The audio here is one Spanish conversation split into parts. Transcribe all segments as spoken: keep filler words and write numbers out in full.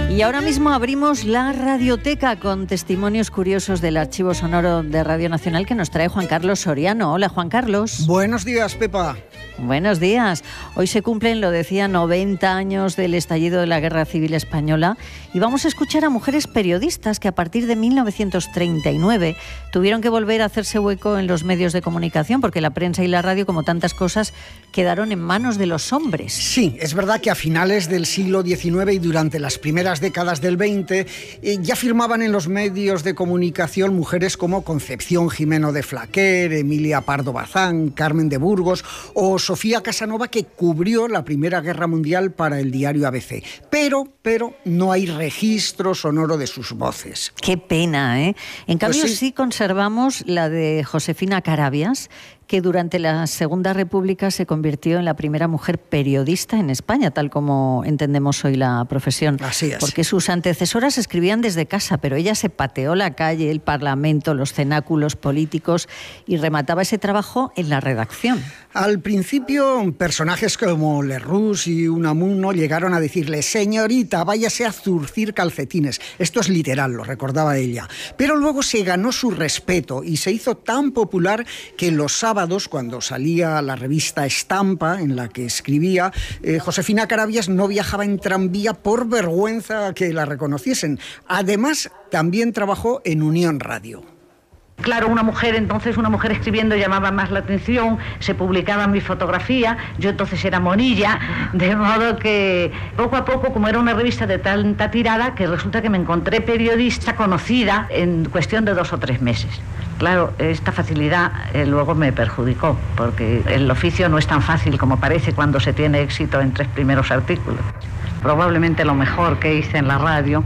Y ahora mismo abrimos la radioteca con testimonios curiosos del archivo sonoro de Radio Nacional que nos trae Juan Carlos Soriano. Hola, Juan Carlos. Buenos días, Pepa. Buenos días. Hoy se cumplen, lo decía, noventa años del estallido de la Guerra Civil Española y vamos a escuchar a mujeres periodistas que a partir de mil novecientos treinta y nueve tuvieron que volver a hacerse hueco en los medios de comunicación porque la prensa y la radio, como tantas cosas, quedaron en manos de los hombres. Sí, es verdad que a finales del siglo diecinueve y durante las primeras décadas del veinte eh, ya firmaban en los medios de comunicación mujeres como Concepción Jimeno de Flaquer, Emilia Pardo Bazán, Carmen de Burgos o Sofía Casanova, que cubrió la Primera Guerra Mundial para el diario A B C. Pero, pero no hay registro sonoro de sus voces. Qué pena, ¿eh? En cambio, pues sí. sí conservamos la de Josefina Carabias, que durante la Segunda República se convirtió en la primera mujer periodista en España, tal como entendemos hoy la profesión. Así es. Porque sus antecesoras escribían desde casa, pero ella se pateó la calle, el Parlamento, los cenáculos políticos y remataba ese trabajo en la redacción. Al principio, personajes como Lerroux y Unamuno llegaron a decirle: señorita, váyase a zurcir calcetines. Esto es literal, lo recordaba ella. Pero luego se ganó su respeto y se hizo tan popular que los sábados, cuando salía la revista Estampa, en la que escribía, eh, Josefina Carabias no viajaba en tranvía por vergüenza que la reconociesen. Además, también trabajó en Unión Radio. Claro, una mujer, entonces una mujer escribiendo llamaba más la atención, se publicaba mi fotografía, yo entonces era monilla, de modo que poco a poco, como era una revista de tanta tirada, que resulta que me encontré periodista conocida en cuestión de dos o tres meses. Claro, esta facilidad eh, luego me perjudicó, porque el oficio no es tan fácil como parece cuando se tiene éxito en tres primeros artículos. Probablemente lo mejor que hice en la radio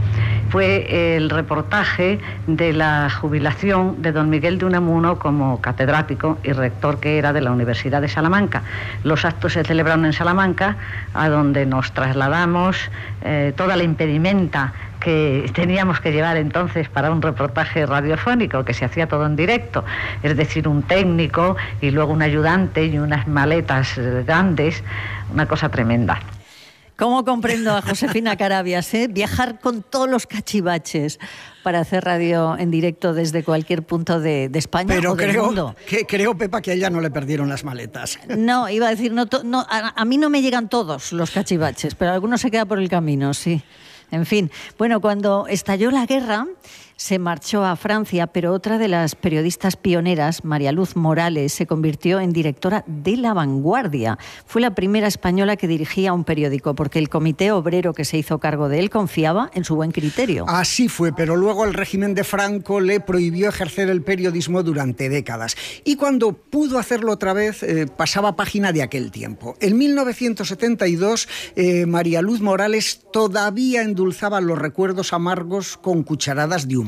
fue el reportaje de la jubilación de don Miguel de Unamuno como catedrático y rector que era de la Universidad de Salamanca. Los actos se celebraron en Salamanca, a donde nos trasladamos eh, toda la impedimenta que teníamos que llevar entonces para un reportaje radiofónico, que se hacía todo en directo, es decir, un técnico y luego un ayudante y unas maletas grandes, una cosa tremenda. ¿Cómo comprendo a Josefina Carabias, eh? Viajar con todos los cachivaches para hacer radio en directo desde cualquier punto de, de España Pero o del creo, mundo. Que, creo, Pepa, que a ella no le perdieron las maletas. No, iba a decir, no, no a, a mí no me llegan todos los cachivaches, pero algunos se queda por el camino, sí. En fin, bueno, cuando estalló la guerra, se marchó a Francia, pero otra de las periodistas pioneras, María Luz Morales, se convirtió en directora de La Vanguardia. Fue la primera española que dirigía un periódico, porque el comité obrero que se hizo cargo de él confiaba en su buen criterio. Así fue, pero luego el régimen de Franco le prohibió ejercer el periodismo durante décadas. Y cuando pudo hacerlo otra vez, eh, pasaba página de aquel tiempo. En mil novecientos setenta y dos, eh, María Luz Morales todavía endulzaba los recuerdos amargos con cucharadas de humor.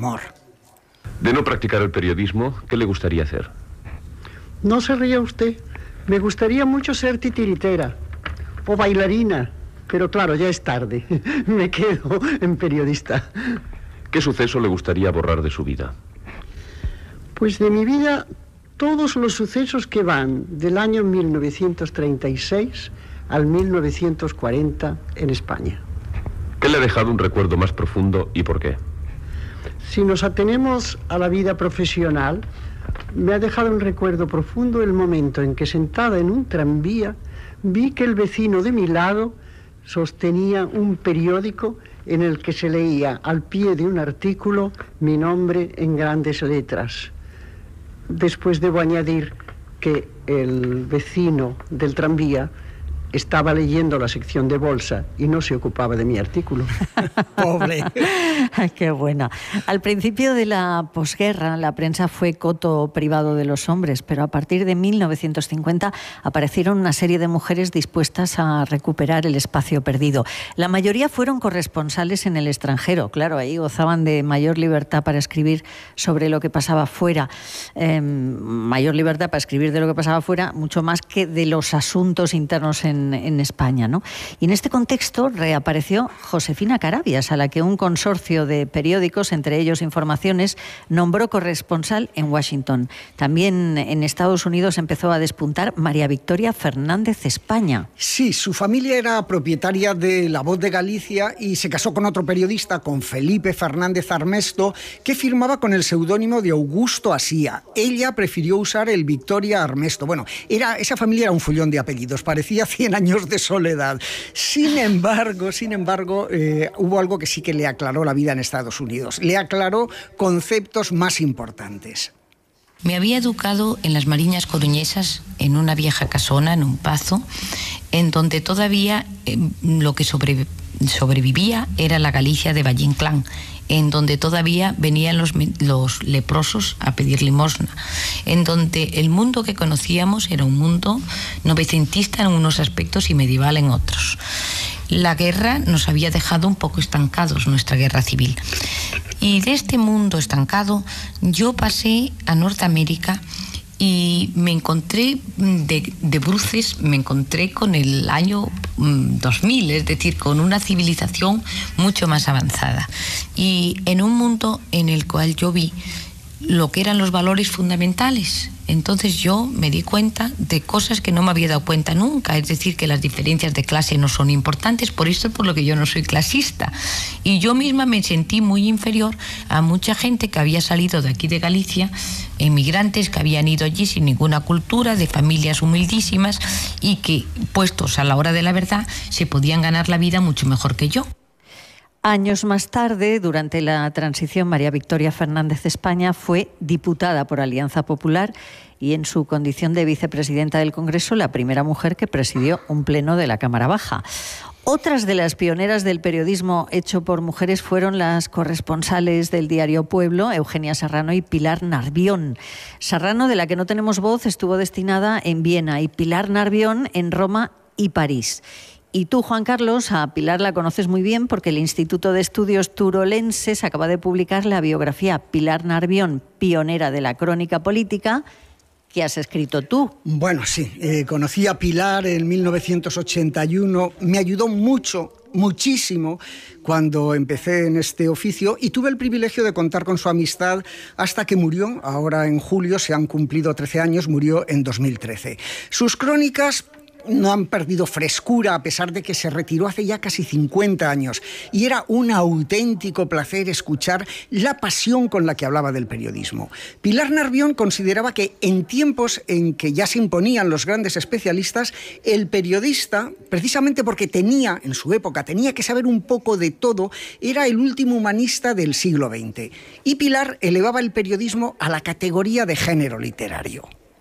De no practicar el periodismo, ¿qué le gustaría hacer? No se ría usted. Me gustaría mucho ser titiritera o bailarina, pero claro, ya es tarde. Me quedo en periodista. ¿Qué suceso le gustaría borrar de su vida? Pues de mi vida, todos los sucesos que van del año mil novecientos treinta y seis al mil novecientos cuarenta en España. ¿Qué le ha dejado un recuerdo más profundo y por qué? Si nos atenemos a la vida profesional, me ha dejado un recuerdo profundo el momento en que, sentada en un tranvía, vi que el vecino de mi lado sostenía un periódico en el que se leía al pie de un artículo mi nombre en grandes letras. Después debo añadir que el vecino del tranvía estaba leyendo la sección de bolsa y no se ocupaba de mi artículo. Pobre. Qué buena. Al principio de la posguerra, la prensa fue coto privado de los hombres, pero a partir de mil novecientos cincuenta aparecieron una serie de mujeres dispuestas a recuperar el espacio perdido. La mayoría fueron corresponsales en el extranjero. Claro, ahí gozaban de mayor libertad para escribir sobre lo que pasaba fuera. Eh, mayor libertad para escribir de lo que pasaba fuera, mucho más que de los asuntos internos en en, en España, ¿no? Y en este contexto reapareció Josefina Carabias, a la que un consorcio de periódicos, entre ellos Informaciones, nombró corresponsal en Washington. También en Estados Unidos empezó a despuntar María Victoria Fernández España. Sí, su familia era propietaria de La Voz de Galicia y se casó con otro periodista, con Felipe Fernández Armesto, que firmaba con el seudónimo de Augusto Asía. Ella prefirió usar el Victoria Armesto. Bueno, era, esa familia era un follón de apellidos, parecía cien años de soledad. Sin embargo, sin embargo, eh, hubo algo que sí que le aclaró la vida en Estados Unidos. Le aclaró conceptos más importantes. Me había educado en las Mariñas Coruñesas, en una vieja casona, en un pazo, en donde todavía eh, lo que sobre, sobrevivía era la Galicia de Valle Inclán, en donde todavía venían los, los leprosos a pedir limosna, en donde el mundo que conocíamos era un mundo novecentista en unos aspectos y medieval en otros. La guerra nos había dejado un poco estancados, nuestra guerra civil. Y de este mundo estancado yo pasé a Norteamérica y me encontré de, de bruces, me encontré con el año dos mil, es decir, con una civilización mucho más avanzada. Y en un mundo en el cual yo vi lo que eran los valores fundamentales. Entonces yo me di cuenta de cosas que no me había dado cuenta nunca, es decir, que las diferencias de clase no son importantes, por eso es por lo que yo no soy clasista. Y yo misma me sentí muy inferior a mucha gente que había salido de aquí de Galicia, emigrantes que habían ido allí sin ninguna cultura, de familias humildísimas y que, puestos a la hora de la verdad, se podían ganar la vida mucho mejor que yo. Años más tarde, durante la transición, María Victoria Fernández España fue diputada por Alianza Popular y en su condición de vicepresidenta del Congreso, la primera mujer que presidió un pleno de la Cámara Baja. Otras de las pioneras del periodismo hecho por mujeres fueron las corresponsales del diario Pueblo, Eugenia Serrano y Pilar Narvión. Serrano, de la que no tenemos voz, estuvo destinada en Viena y Pilar Narvión en Roma y París. Y tú, Juan Carlos, a Pilar la conoces muy bien porque el Instituto de Estudios Turolenses acaba de publicar la biografía Pilar Narvión, pionera de la crónica política, que has escrito tú. Bueno, sí, eh, conocí a Pilar en mil novecientos ochenta y uno, me ayudó mucho, muchísimo cuando empecé en este oficio y tuve el privilegio de contar con su amistad hasta que murió. Ahora en julio se han cumplido trece años, murió en dos mil trece. Sus crónicas no han perdido frescura a pesar de que se retiró hace ya casi cincuenta años y era un auténtico placer escuchar la pasión con la que hablaba del periodismo. Pilar Narvión consideraba que en tiempos en que ya se imponían los grandes especialistas, el periodista, precisamente porque tenía, en su época, tenía que saber un poco de todo, era el último humanista del siglo veinte. Y Pilar elevaba el periodismo a la categoría de género literario.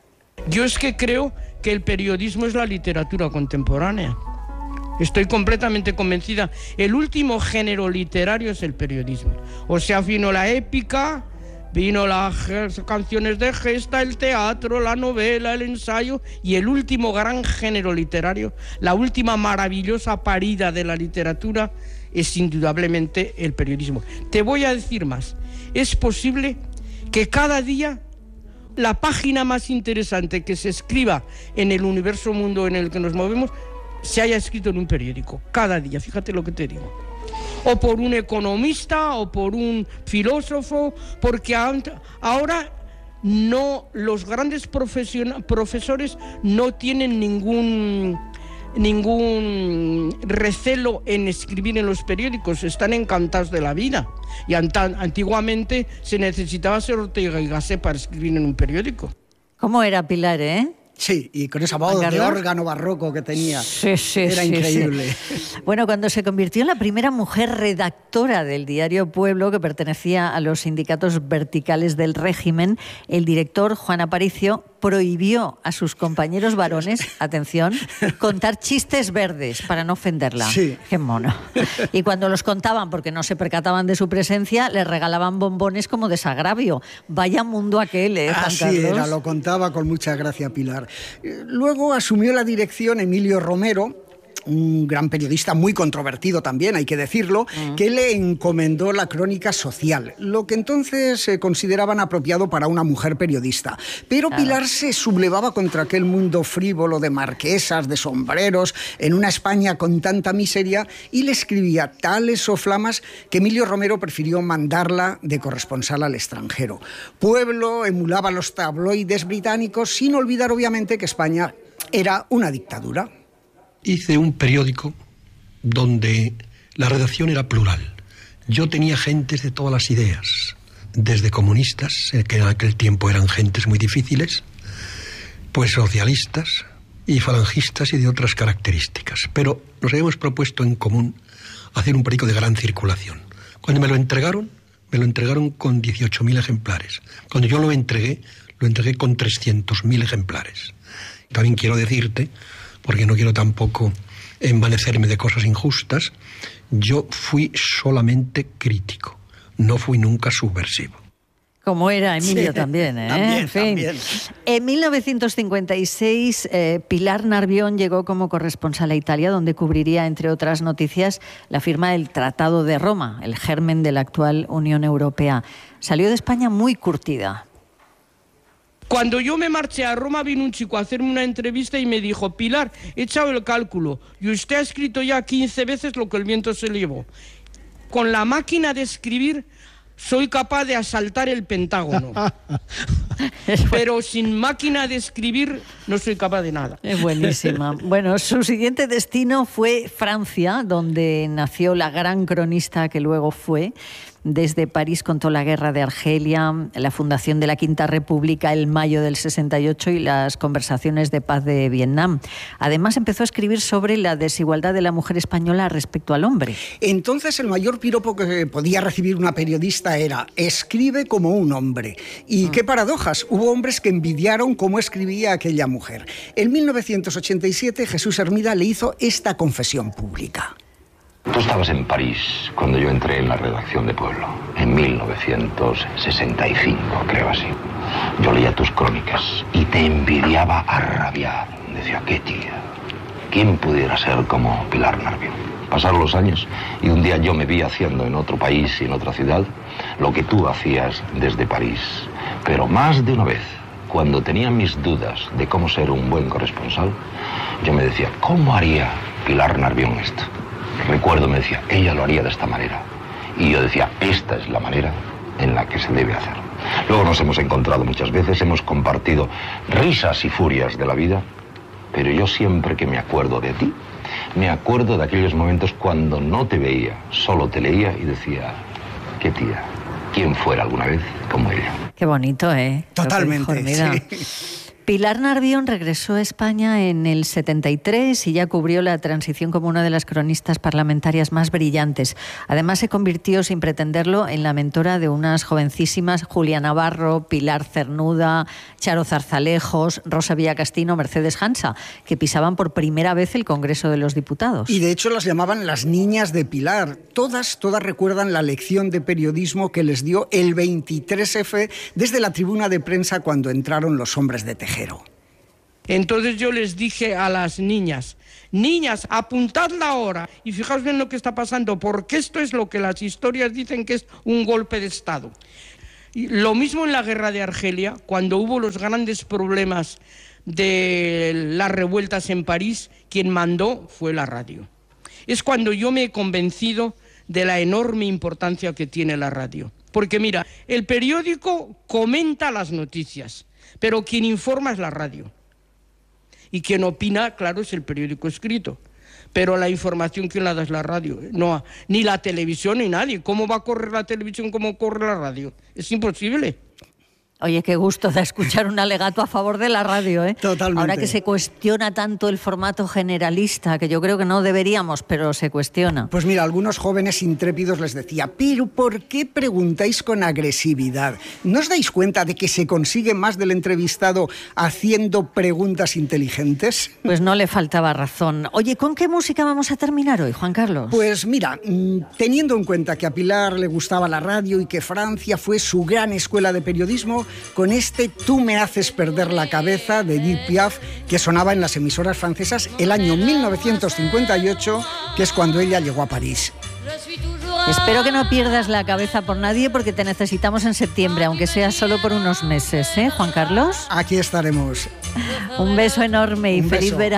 Yo es que creo que el periodismo es la literatura contemporánea. Estoy completamente convencida. El último género literario es el periodismo. O sea, vino la épica, vino las canciones de gesta, el teatro, la novela, el ensayo, y el último gran género literario, la última maravillosa parida de la literatura, es indudablemente el periodismo. Te voy a decir más. Es posible que cada día la página más interesante que se escriba en el universo mundo en el que nos movemos se haya escrito en un periódico, cada día, fíjate lo que te digo. O por un economista, o por un filósofo, porque ahora no, los grandes profesores no tienen ningún... ningún recelo en escribir en los periódicos, están encantados de la vida. Y antiguamente se necesitaba ser Ortega y Gasset para escribir en un periódico. ¿Cómo era Pilar, eh? Sí, y con esa voz de órgano barroco que tenía. Sí, sí, Era sí, increíble. Sí. Bueno, cuando se convirtió en la primera mujer redactora del diario Pueblo, que pertenecía a los sindicatos verticales del régimen, el director Juan Aparicio prohibió a sus compañeros varones, atención, contar chistes verdes para no ofenderla. Sí. Qué mono. Y cuando los contaban, porque no se percataban de su presencia, les regalaban bombones como desagravio. Vaya mundo aquel, ¿eh, Juan Así Carlos? era, lo contaba con mucha gracia Pilar. Luego asumió la dirección Emilio Romero, un gran periodista muy controvertido también, hay que decirlo, mm. que le encomendó la crónica social, lo que entonces se consideraban apropiado para una mujer periodista. Pero claro. Pilar se sublevaba contra aquel mundo frívolo de marquesas, de sombreros, en una España con tanta miseria, y le escribía tales soflamas que Emilio Romero prefirió mandarla de corresponsal al extranjero. Pueblo emulaba los tabloides británicos, sin olvidar obviamente que España era una dictadura. Hice un periódico donde la redacción era plural. Yo tenía gentes de todas las ideas, desde comunistas, que en aquel tiempo eran gentes muy difíciles, pues socialistas y falangistas y de otras características. Pero nos habíamos propuesto en común hacer un periódico de gran circulación. Cuando me lo entregaron, me lo entregaron con dieciocho mil ejemplares. Cuando yo lo entregué, lo entregué con trescientos mil ejemplares. También quiero decirte, porque no quiero tampoco envanecerme de cosas injustas, yo fui solamente crítico, no fui nunca subversivo. Como era Emilio sí, también, ¿eh? También, en fin. también. En mil novecientos cincuenta y seis, eh, Pilar Narvión llegó como corresponsal a Italia, donde cubriría, entre otras noticias, la firma del Tratado de Roma, el germen de la actual Unión Europea. Salió de España muy curtida. Cuando yo me marché a Roma, vino un chico a hacerme una entrevista y me dijo: Pilar, he echado el cálculo y usted ha escrito ya quince veces lo que el viento se llevó. Con la máquina de escribir soy capaz de asaltar el Pentágono. Pero sin máquina de escribir no soy capaz de nada. Es buenísima. Bueno, su siguiente destino fue Francia, donde nació la gran cronista que luego fue. Desde París contó la guerra de Argelia, la fundación de la Quinta República, el mayo del sesenta y ocho y las conversaciones de paz de Vietnam. Además empezó a escribir sobre la desigualdad de la mujer española respecto al hombre. Entonces el mayor piropo que podía recibir una periodista era: escribe como un hombre. Y mm. qué paradojas, hubo hombres que envidiaron cómo escribía aquella mujer. En mil novecientos ochenta y siete Jesús Hermida le hizo esta confesión pública. Tú estabas en París cuando yo entré en la redacción de Pueblo, en mil novecientos sesenta y cinco, creo así. Yo leía tus crónicas y te envidiaba a rabiar. Decía, qué tía, ¿quién pudiera ser como Pilar Narvión? Pasaron los años y un día yo me vi haciendo en otro país y en otra ciudad lo que tú hacías desde París. Pero más de una vez, cuando tenía mis dudas de cómo ser un buen corresponsal, yo me decía, ¿cómo haría Pilar Narvión esto? Recuerdo, me decía, ella lo haría de esta manera. Y yo decía, esta es la manera en la que se debe hacer. Luego nos hemos encontrado muchas veces, hemos compartido risas y furias de la vida, pero yo siempre que me acuerdo de ti, me acuerdo de aquellos momentos cuando no te veía, solo te leía y decía, qué tía, quién fuera alguna vez como ella. Qué bonito, ¿eh? Totalmente, mira. Sí. Pilar Narvión regresó a España en el setenta y tres y ya cubrió la transición como una de las cronistas parlamentarias más brillantes. Además se convirtió, sin pretenderlo, en la mentora de unas jovencísimas: Julia Navarro, Pilar Cernuda, Charo Zarzalejos, Rosa Villacastino, Mercedes Hansa, que pisaban por primera vez el Congreso de los Diputados. Y de hecho las llamaban las niñas de Pilar. Todas, todas recuerdan la lección de periodismo que les dio el veintitrés efe desde la tribuna de prensa cuando entraron los hombres de Tejero. Entonces yo les dije a las niñas, niñas, apuntadla ahora y fijaos bien lo que está pasando, porque esto es lo que las historias dicen que es un golpe de Estado. Y lo mismo en la guerra de Argelia, cuando hubo los grandes problemas de las revueltas en París, quien mandó fue la radio. Es cuando yo me he convencido de la enorme importancia que tiene la radio. Porque mira, el periódico comenta las noticias, pero quien informa es la radio. Y quien opina, claro, es el periódico escrito. Pero la información, ¿quién la da? Es la radio. No, ni la televisión ni nadie. ¿Cómo va a correr la televisión como corre la radio? Es imposible. Oye, qué gusto da escuchar un alegato a favor de la radio, ¿eh? Totalmente. Ahora que se cuestiona tanto el formato generalista, que yo creo que no deberíamos, pero se cuestiona. Pues mira, algunos jóvenes intrépidos les decía, pero ¿por qué preguntáis con agresividad? ¿No os dais cuenta de que se consigue más del entrevistado haciendo preguntas inteligentes? Pues no le faltaba razón. Oye, ¿con qué música vamos a terminar hoy, Juan Carlos? Pues mira, teniendo en cuenta que a Pilar le gustaba la radio y que Francia fue su gran escuela de periodismo, verano con este Tú me haces perder la cabeza de Edith Piaf, que sonaba en las emisoras francesas el año mil novecientos cincuenta y ocho, que es cuando ella llegó a París. Espero que no pierdas la cabeza por nadie, porque te necesitamos en septiembre, aunque sea solo por unos meses, ¿eh, Juan Carlos? Aquí estaremos. Un beso enorme y Un feliz beso. verano.